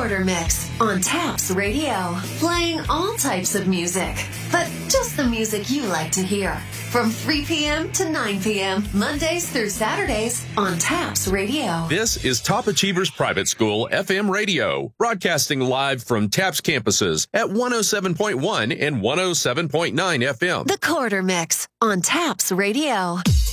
Quarter Mix on Taps Radio. Playing all types of music, but just the music you like to hear. From 3 p.m. to 9 p.m., Mondays through Saturdays on Taps Radio. This is Top Achievers Private School FM radio, broadcasting live from Taps campuses at 107.1 and 107.9 FM. The Quarter Mix on Taps Radio.